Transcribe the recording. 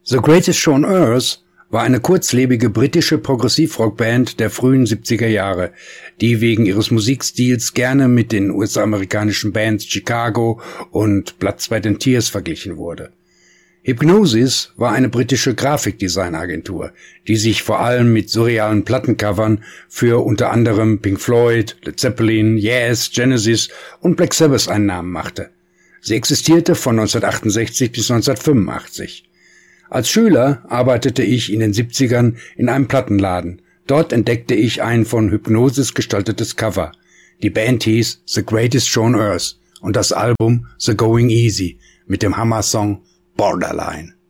The Greatest Show on Earth war eine kurzlebige britische Progressivrockband der frühen 70er Jahre, die wegen ihres Musikstils gerne mit den US-amerikanischen Bands Chicago und Blood, Sweat and Tears verglichen wurde. Hipgnosis war eine britische Grafikdesignagentur, die sich vor allem mit surrealen Plattencovern für unter anderem Pink Floyd, Led Zeppelin, Yes, Genesis und Black Sabbath einen Namen machte. Sie existierte von 1968 bis 1985. Als Schüler arbeitete ich in den 70ern in einem Plattenladen. Dort entdeckte ich ein von Hipgnosis gestaltetes Cover. Die Band hieß The Greatest Show on Earth und das Album The Going Easy mit dem Hammer-Song Borderline.